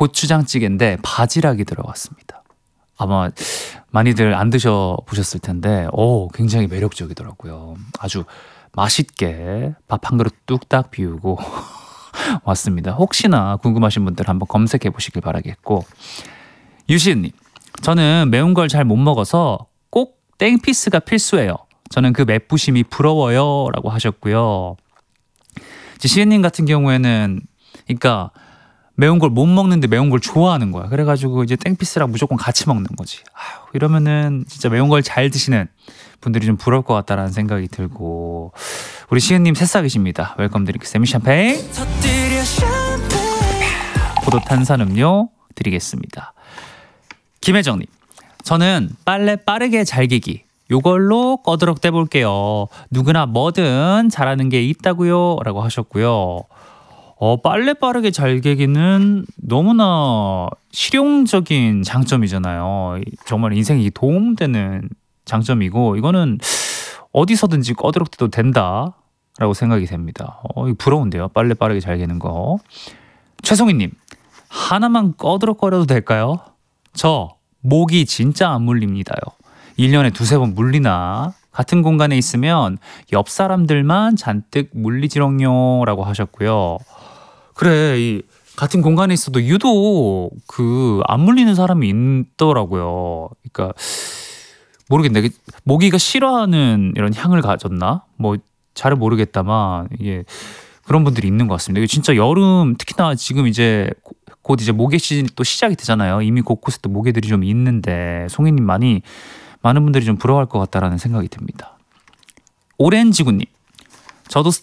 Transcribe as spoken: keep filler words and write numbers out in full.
고추장찌개인데 바지락이 들어갔습니다. 아마 많이들 안 드셔보셨을 텐데 오, 굉장히 매력적이더라고요. 아주 맛있게 밥 한 그릇 뚝딱 비우고 왔습니다. 혹시나 궁금하신 분들 한번 검색해 보시길 바라겠고, 유시은님, 저는 매운 걸 잘 못 먹어서 꼭 땡피스가 필수예요. 저는 그 맵부심이 부러워요 라고 하셨고요. 시은님 같은 경우에는 그러니까 매운 걸 못 먹는데 매운 걸 좋아하는 거야. 그래가지고 이제 땡피스랑 무조건 같이 먹는 거지. 아유, 이러면은 진짜 매운 걸 잘 드시는 분들이 좀 부러울 것 같다라는 생각이 들고, 우리 시은님 새싹이십니다. 웰컴 드링크 세미 샴페인 포도 탄산음료 드리겠습니다. 김혜정님, 저는 빨래 빠르게 잘개기 요걸로 꺼드럭 떼볼게요. 누구나 뭐든 잘하는 게 있다고요 라고 하셨고요. 어, 빨래 빠르게 잘개기는 너무나 실용적인 장점이잖아요. 정말 인생에 도움되는 장점이고, 이거는 어디서든지 꺼드럭 떼도 된다라고 생각이 됩니다. 어, 이거 부러운데요. 빨래 빠르게 잘 개는 거. 최송이님, 하나만 꺼드럭거려도 될까요? 저 모기 진짜 안 물립니다요. 일 년에 두세 번 물리나 같은 공간에 있으면 옆 사람들만 잔뜩 물리지롱요 라고 하셨고요. 그래, 이 같은 공간에 있어도 유독 그 안 물리는 사람이 있더라고요. 그러니까 모르겠네. 모기가 싫어하는 이런 향을 가졌나? 뭐 잘 모르겠다만 이게 그런 분들이 있는 것 같습니다. 이게 진짜 여름, 특히나 지금 이제 곧 이제 모기 시즌이 또 시작이 되잖아요. 이미 곳곳에 또 모기들이 좀 있는데 송이님 많이 많은 분들이 좀 부러워할 것 같다라는 생각이 듭니다. 오렌지구님, 저도